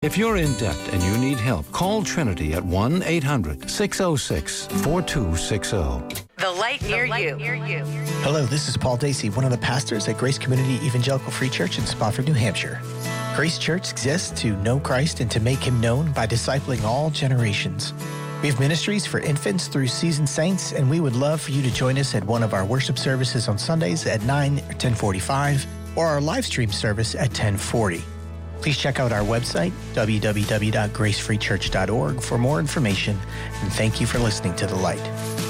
If you're in debt and you need help, call Trinity at 1-800-606-4260. The light near you. Hello, this is Paul Dacey, one of the pastors at Grace Community Evangelical Free Church in Spofford, New Hampshire. Grace Church exists to know Christ and to make him known by discipling all generations. We have ministries for infants through seasoned saints, and we would love for you to join us at one of our worship services on Sundays at 9 or 10:45 or our live stream service at 10:40. Please check out our website, www.gracefreechurch.org, for more information, and thank you for listening to The Light.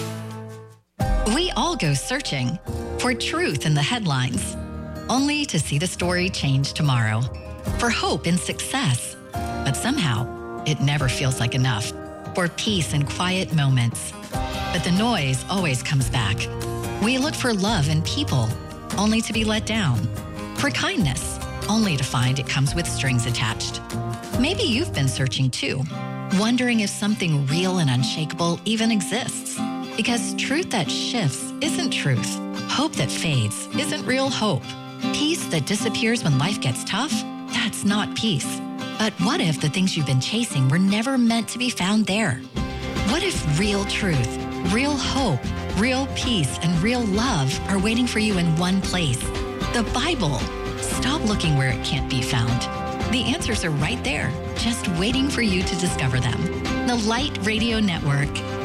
We all go searching for truth in the headlines, only to see the story change tomorrow. For hope and success, but somehow it never feels like enough. For peace and quiet moments, but the noise always comes back. We look for love in people, only to be let down. For kindness, only to find it comes with strings attached. Maybe you've been searching too, wondering if something real and unshakable even exists. Because truth that shifts isn't truth. Hope that fades isn't real hope. Peace that disappears when life gets tough, that's not peace. But what if the things you've been chasing were never meant to be found there? What if real truth, real hope, real peace, and real love are waiting for you in one place? The Bible. Stop looking where it can't be found. The answers are right there, just waiting for you to discover them. The Light Radio Network.